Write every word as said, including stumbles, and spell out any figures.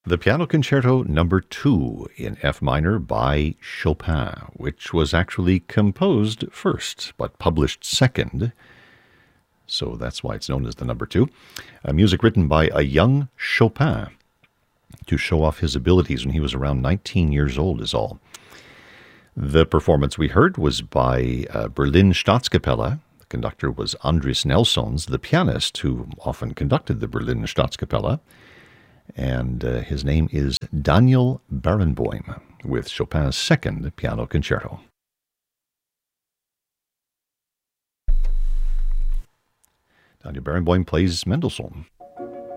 The Piano Concerto Number two in F minor by Chopin, which was actually composed first, but published second. So that's why it's known as the number two. Uh, music written by a young Chopin to show off his abilities when he was around nineteen years old is all. The performance we heard was by uh, Berlin Staatskapelle. The conductor was Andris Nelsons, the pianist who often conducted the Berlin Staatskapelle. And uh, his name is Daniel Barenboim with Chopin's second piano concerto. Daniel Barenboim plays Mendelssohn.